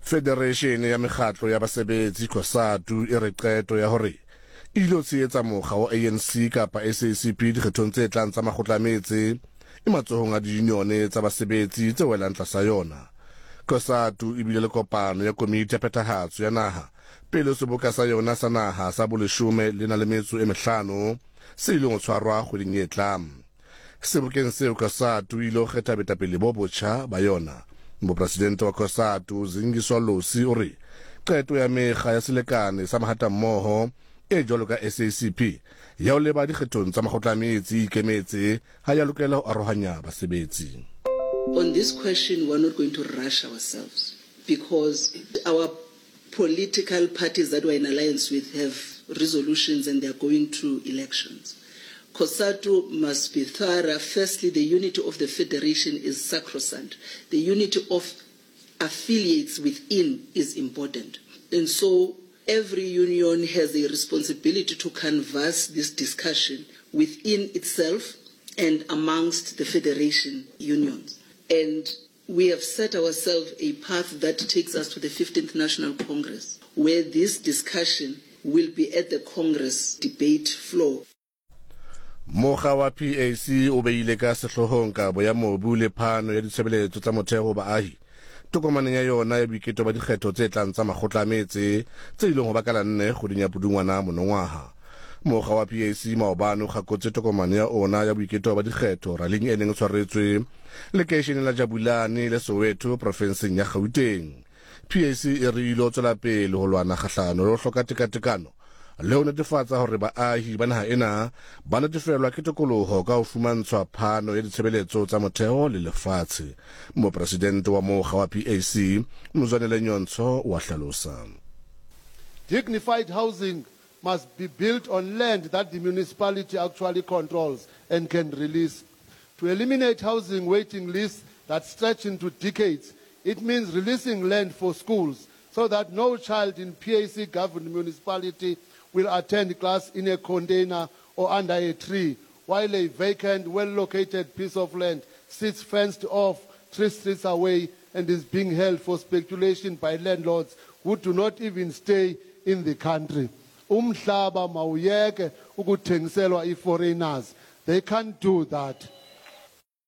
Federation ya mekgatlo ya basebetsi COSATU e re qeto ya hore ilo tsietsa mokga wa ANC kapa SACP dikgethong tse tlang tsa makgotla a metse e matsohong a diunione tsa basebetsi tse welang tlasa yona. COSATU e bile le kopano ya komiti ya phethahatso ya naha pele seboka sa yona sa naha sa boleshome le na le metso e mehlano se ileng ho tshwarwa kgweding e tlang. Sebokeng seo COSATU ilo kgetha betapele bo botjha ba yona. Mopresidente wa COSATU Zingiswa Losi o re qeto ya mekga ya selekane sa mahatammoho e jwalo ka SACP ya ho leba dikgethong tsa makgotla a metsi ikemetse ha ya lokela ho arohanya basebetsi. On this question, we're not going to rush ourselves because our political parties that we're in alliance with have resolutions and they're going to elections. COSATU must be thorough. Firstly, the unity of the federation is sacrosanct. The unity of affiliates within is important. And so every union has a responsibility to canvass this discussion within itself and amongst the federation unions. And we have set ourselves a path that takes us to the 15th National Congress, where this discussion will be at the Congress debate floor. Mokga wa PAC o beile ka sehlohong kabo ya mobu le phano ya ditshebeletso tsa motheo baahi. Tokomaneng ya yona ya boiketo ba dikgetho tse tlang tsa makgotla a metse tse ileng ho bakala 4 kgweding ya Pudungwana monongwaha. Mokga wa PAC Maobane o kgakotse tokomane ya ona ya boiketo ba dikgetho raleng e neng tshwaretswe lekeisheneng la Jabulani le Soweto profenseng ya Gauteng. PAC e re ilo tswela pele ho lwana kgahlano le ho hloka tekatekano le ho netefatsa hore baahi ba naha ena ba netefelwa ke tokoloho ka ho fumantshwa phano ya ditshebeletso tsa motheo le lefatshe. Mopresidente wa mokga wa PAC Mzwanele Nyontsho wa hlalosa. Dignified housing must be built on land that the municipality actually controls and can release. To eliminate housing waiting lists that stretch into decades, it means releasing land for schools so that no child in PAC governed municipality will attend class in a container or under a tree, while a vacant, well-located piece of land sits fenced off 3 streets away and is being held for speculation by landlords who do not even stay in the country. Umhlaba mawuyeke ukuthengiselwa foreigners. They can't do that.